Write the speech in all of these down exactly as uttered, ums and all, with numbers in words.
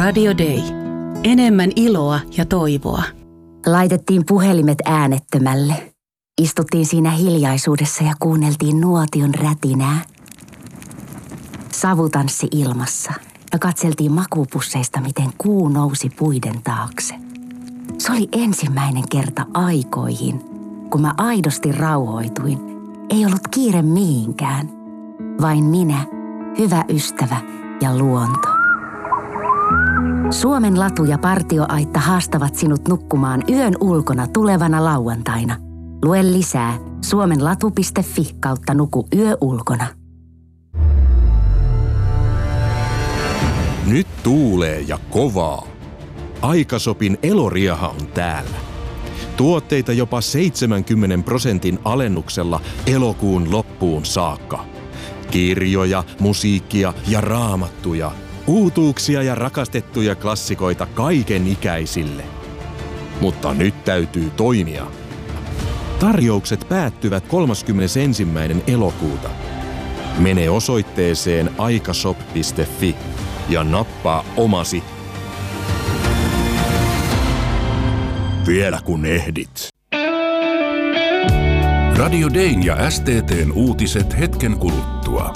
Radio Day. Enemmän iloa ja toivoa. Laitettiin puhelimet äänettömälle. Istuttiin siinä hiljaisuudessa ja kuunneltiin nuotion rätinää. Savu tanssi ilmassa ja katseltiin makuupusseista, miten kuu nousi puiden taakse. Se oli ensimmäinen kerta aikoihin, kun mä aidosti rauhoituin. Ei ollut kiire mihinkään. Vain minä, hyvä ystävä ja luonto. Suomen latu ja partioaitta haastavat sinut nukkumaan yön ulkona tulevana lauantaina. Lue lisää suomenlatu piste fi kautta nuku yö ulkona. Nyt tuulee ja kovaa. Aikasopin eloriaha on täällä. Tuotteita jopa seitsemänkymmentä prosentin alennuksella elokuun loppuun saakka. Kirjoja, musiikkia ja raamattuja. Uutuuksia ja rakastettuja klassikoita kaiken ikäisille. Mutta nyt täytyy toimia. Tarjoukset päättyvät kolmaskymmenesensimmäinen elokuuta. Mene osoitteeseen aikashop piste fi ja nappaa omasi. Vielä kun ehdit. Radio Dayn ja S T T:n uutiset hetken kuluttua.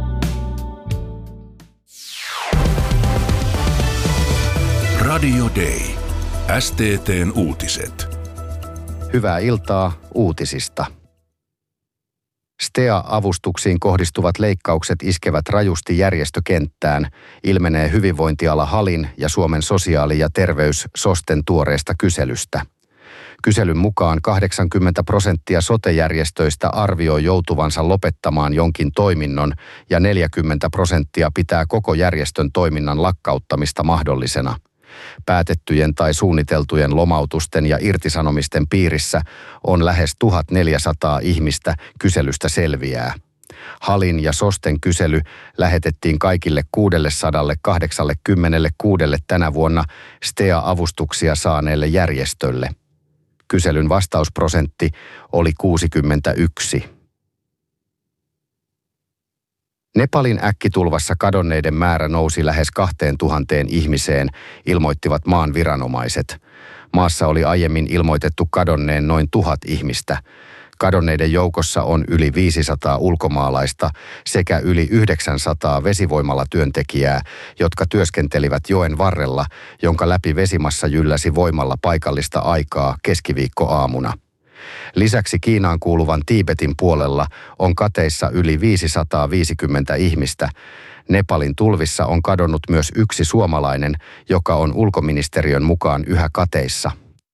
Radio Day. S T T:n uutiset. Hyvää iltaa uutisista. S T E A-avustuksiin kohdistuvat leikkaukset iskevät rajusti järjestökenttään, ilmenee hyvinvointiala Halin ja Suomen sosiaali- ja terveys SOSTEn tuoreesta kyselystä. Kyselyn mukaan kahdeksankymmentä prosenttia sote-järjestöistä arvioi joutuvansa lopettamaan jonkin toiminnon ja neljäkymmentä prosenttia pitää koko järjestön toiminnan lakkauttamista mahdollisena. Päätettyjen tai suunniteltujen lomautusten ja irtisanomisten piirissä on lähes tuhatneljäsataa ihmistä, kyselystä selviää. Halin ja SOSTEn kysely lähetettiin kaikille kuusisataakahdeksankymmentäkuusi tänä vuonna S T E A-avustuksia saaneelle järjestölle. Kyselyn vastausprosentti oli kuusikymmentäyksi. Nepalin äkkitulvassa kadonneiden määrä nousi lähes kahteen tuhanteen ihmiseen, ilmoittivat maan viranomaiset. Maassa oli aiemmin ilmoitettu kadonneen noin tuhat ihmistä. Kadonneiden joukossa on yli viisisataa ulkomaalaista sekä yli yhdeksänsataa vesivoimalatyöntekijää, jotka työskentelivät joen varrella, jonka läpi vesimassa jylläsi voimalla paikallista aikaa keskiviikkoaamuna. Lisäksi Kiinaan kuuluvan Tiibetin puolella on kateissa yli viisisataaviisikymmentä ihmistä. Nepalin tulvissa on kadonnut myös yksi suomalainen, joka on ulkoministeriön mukaan yhä kateissa.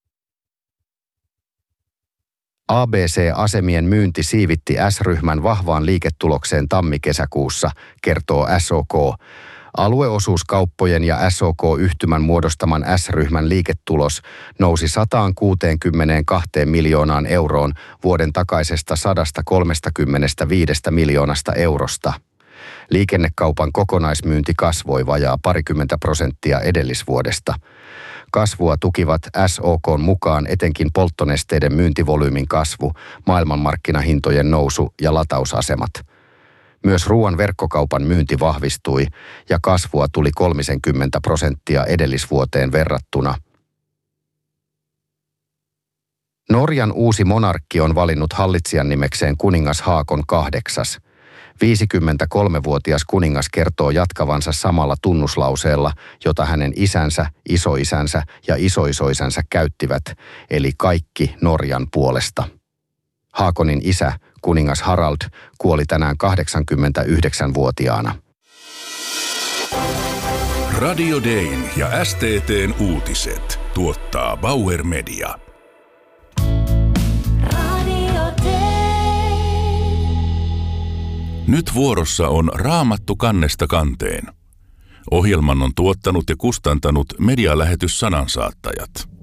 A B C-asemien myynti siivitti S-ryhmän vahvaan liiketulokseen tammi-kesäkuussa, kertoo S O K. Alueosuuskauppojen ja S O K-yhtymän muodostaman S-ryhmän liiketulos nousi sata kuusikymmentäkaksi miljoonaan euroon vuoden takaisesta sata kolmekymmentäviisi miljoonasta eurosta. Liikennekaupan kokonaismyynti kasvoi vajaa parikymmentä prosenttia edellisvuodesta. Kasvua tukivat S O K:n mukaan etenkin polttonesteiden myyntivolyymin kasvu, maailmanmarkkinahintojen nousu ja latausasemat. Myös ruoan verkkokaupan myynti vahvistui ja kasvua tuli kolmekymmentä prosenttia edellisvuoteen verrattuna. Norjan uusi monarkki on valinnut hallitsijan nimekseen kuningas Haakon kahdeksas. viisikymmentäkolmevuotias kuningas kertoo jatkavansa samalla tunnuslauseella, jota hänen isänsä, isoisänsä ja isoisoisänsä käyttivät, eli kaikki Norjan puolesta. Haakonin isä, kuningas Harald, kuoli tänään kahdeksankymmentäyhdeksänvuotiaana. Radio Dayn ja S T T:n uutiset tuottaa Bauer Media. Nyt vuorossa on Raamattu kannesta kanteen. Ohjelman on tuottanut ja kustantanut medialähetys Sanansaattajat.